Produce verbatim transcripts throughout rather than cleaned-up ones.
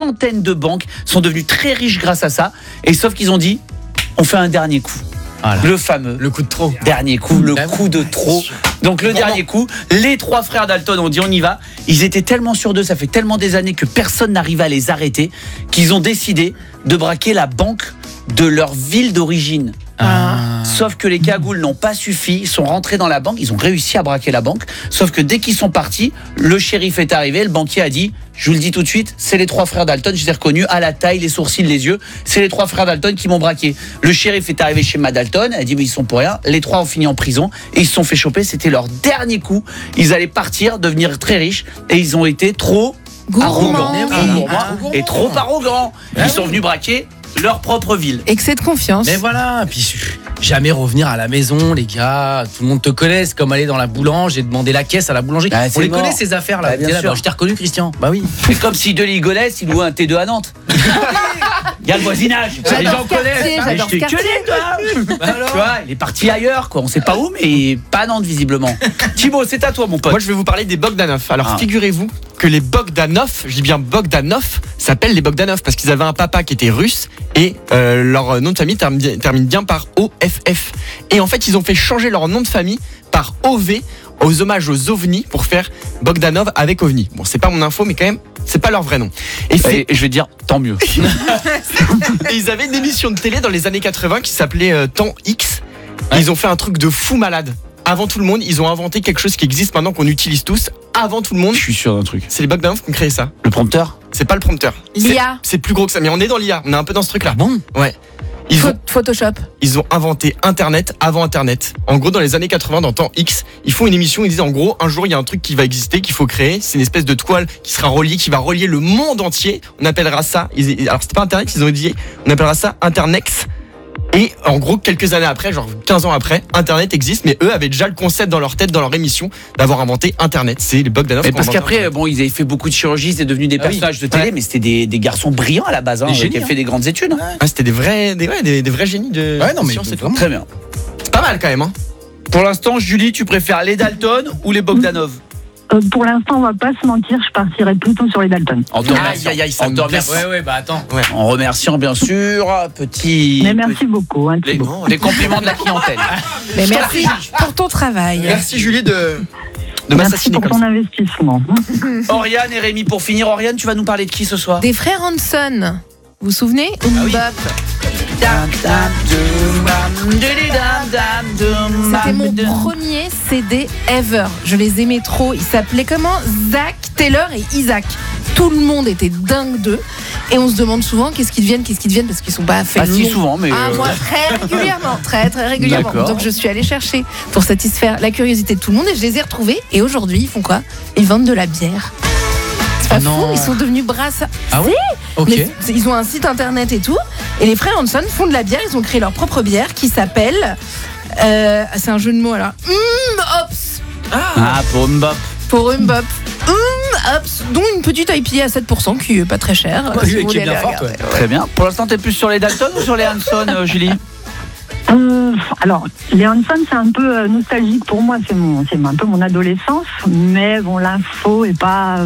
centaines de banques sont devenues très riches grâce à ça. Et sauf qu'ils ont dit, on fait un dernier coup. Voilà. Le fameux. Le coup de trop. Dernier coup, le coup de trop. Donc le dernier coup, les trois frères Dalton ont dit on y va. Ils étaient tellement sûrs d'eux, ça fait tellement des années que personne n'arrivait à les arrêter, qu'ils ont décidé de braquer la banque de leur ville d'origine. Ah. Sauf que les cagoules n'ont pas suffi, ils sont rentrés dans la banque, ils ont réussi à braquer la banque. Sauf que dès qu'ils sont partis, le shérif est arrivé, le banquier a dit, je vous le dis tout de suite, c'est les trois frères Dalton, je les ai reconnus à la taille, les sourcils, les yeux, c'est les trois frères Dalton qui m'ont braqué. Le shérif est arrivé chez Ma Dalton, elle a dit mais ils sont pour rien, les trois ont fini en prison et ils se sont fait choper, c'était leur dernier coup. Ils allaient partir, devenir très riches et ils ont été trop arrogants et trop arrogants. Ils sont venus braquer leur propre ville. Excès de confiance. Mais voilà, puis jamais revenir à la maison, les gars. Tout le monde te connaît, c'est comme aller dans la boulange et demander la caisse à la boulangerie. Bah, on les mort. connaît ces affaires là. Bah, bien là sûr. bah, je t'ai reconnu, Christian. Bah oui. C'est comme si Denis Gonesse, il louait un T deux à Nantes. Il y a le voisinage. J'adore les gens ce quartier, connaissent. j'adore Mais je ce t'ai gueulé, toi. Bah tu vois, il est parti ailleurs, quoi. On sait pas où, mais pas à Nantes visiblement. Thibaut, c'est à toi, mon pote. Moi, je vais vous parler des Bogdanov. Alors, ah. figurez-vous que les Bogdanov, je dis bien Bogdanov, s'appellent les Bogdanov parce qu'ils avaient un papa qui était russe et euh, leur nom de famille termine, termine bien par O F F. Et en fait, ils ont fait changer leur nom de famille par O V aux hommages aux ovnis pour faire Bogdanov avec ovni. Bon, c'est pas mon info, mais quand même, c'est pas leur vrai nom. Et, et, et je vais dire, tant mieux. Et ils avaient une émission de télé dans les années quatre-vingts qui s'appelait euh, Temps X. Ouais. Ils ont fait un truc de fou malade. Avant tout le monde, ils ont inventé quelque chose qui existe maintenant, qu'on utilise tous. Avant tout le monde. Je suis sûr d'un truc. C'est les Bogdanov qui ont créé ça. Le prompteur ? C'est pas le prompteur. L'I A. C'est, c'est plus gros que ça, mais on est dans l'I A. On est un peu dans ce truc-là. Bon. Ouais. Ils ont, Photoshop. Ils ont inventé Internet avant Internet. En gros, dans les années quatre-vingts, dans Temps X, ils font une émission, ils disent en gros, un jour, il y a un truc qui va exister, qu'il faut créer. C'est une espèce de toile qui sera reliée, qui va relier le monde entier. On appellera ça, ils, alors c'était pas Internet, ils ont dit, on appellera ça Internex. Et en gros, quelques années après, genre quinze ans après, Internet existe, mais eux avaient déjà le concept dans leur tête, dans leur émission, d'avoir inventé Internet. C'est les Bogdanov. Mais parce qu'après, bon, ils avaient fait beaucoup de chirurgie, c'est devenu des ah personnages oui. de télé, ouais. mais c'était des, des garçons brillants à la base, hein, des génies, qui avaient fait des grandes études. Ouais. Ah, c'était des vrais, des, ouais, des, des vrais génies de ouais, non, mais science et tout. Très bien. C'est pas mal quand même, hein. Pour l'instant, Julie, tu préfères les Dalton ou les Bogdanov ? Euh, pour l'instant, on va pas se mentir, je partirais plutôt sur les Dalton. En te remerciant. Aïe, aïe, aïe, ça en te remerciant. Ouais, ouais, bah attends. Ouais. En remerciant, bien sûr, petit. Mais merci petit... beaucoup. Hein, les, les compliments de la clientèle. Mais merci pour ton travail. Merci, Julie, de. De Merci pour ton investissement. Oriane et Rémi, pour finir, Oriane, tu vas nous parler de qui ce soir ? Des frères Hanson. Vous vous souvenez ? Ah oui. C'était mon premier C D ever. Je les aimais trop. Ils s'appelaient comment ? Zach, Taylor et Isaac. Tout le monde était dingue d'eux. Et on se demande souvent qu'est-ce qu'ils deviennent, qu'est-ce qu'ils deviennent, parce qu'ils sont pas faits. Pas si souvent, mais. Ah, euh... moi, très régulièrement, très, très régulièrement. D'accord. Donc, je suis allée chercher pour satisfaire la curiosité de tout le monde et je les ai retrouvés. Et aujourd'hui, ils font quoi ? Ils vendent de la bière. C'est pas ah fou, ils sont devenus brasseurs. Ah ouais ? Ok. Mais ils ont un site internet et tout. Et les frères Hanson font de la bière. Ils ont créé leur propre bière qui s'appelle. Euh, c'est un jeu de mots alors. Hum Hops. Ah, ah pour Mbop. Pour Mbop. Hum Hops. Dont une petite I P A à sept pour cent qui est pas très chère. Ouais, si qui est bien forte. Ouais. Très bien. Pour l'instant, t'es plus sur les Dalton ou sur les Hanson, euh, Julie ? Euh, alors, les Hanson, c'est un peu euh, nostalgique pour moi, c'est, mon, c'est un peu mon adolescence, mais bon, l'info est pas...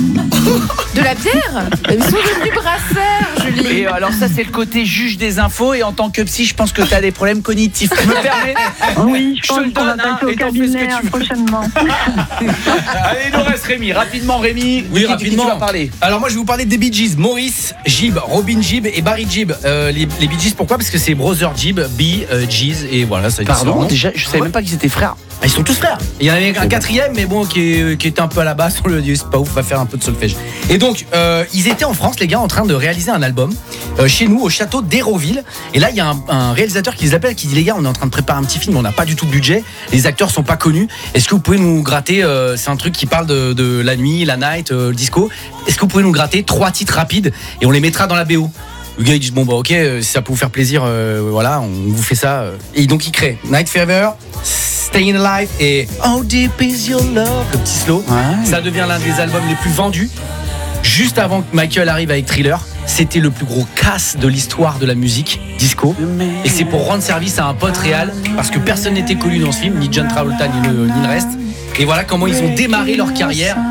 De la bière ? Ils sont devenus brasseurs, Julie. Et alors ça, c'est le côté juge des infos, et en tant que psy, je pense que t'as des problèmes cognitifs. Tu me permets ? Oui, je, je pense qu'on va passer hein, au cabinet prochainement. Allez, il nous reste Rémi. Rapidement, Rémi. Oui, qui, rapidement. Qui tu vas parler ? Alors moi, je vais vous parler des Bee Gees. Maurice Gibb, Robin Gibb et Barry Gibb. Euh, les, les Bee Gees, pourquoi ? Parce que c'est Brother Gibb, B, euh, Gees, et voilà, ça. Pardon, déjà, je savais ouais. même pas qu'ils étaient frères. Ah, ils sont tous frères. Il y en avait un quatrième, mais bon, qui, est, qui était un peu à la base. On lui a dit, c'est pas ouf, va faire un peu de solfège. Et donc, euh, ils étaient en France, les gars, en train de réaliser un album euh, chez nous, au château d'Hérouville. Et là, il y a un, un réalisateur qui les appelle, qui dit, les gars, on est en train de préparer un petit film, on n'a pas du tout de budget, les acteurs sont pas connus. Est-ce que vous pouvez nous gratter euh, c'est un truc qui parle de, de la nuit, la night, euh, le disco. Est-ce que vous pouvez nous gratter trois titres rapides et on les mettra dans la B O? Le gars il dit bon bah ok, si ça peut vous faire plaisir, euh, voilà, on vous fait ça. Et donc il crée Night Fever, Staying Alive et How Deep Is Your Love, le petit slow. Ouais. Ça devient l'un des albums les plus vendus. Juste avant que Michael arrive avec Thriller, c'était le plus gros casse de l'histoire de la musique disco. Et c'est pour rendre service à un pote réel, parce que personne n'était connu dans ce film, ni John Travolta ni le, ni le reste. Et voilà comment ils ont démarré leur carrière.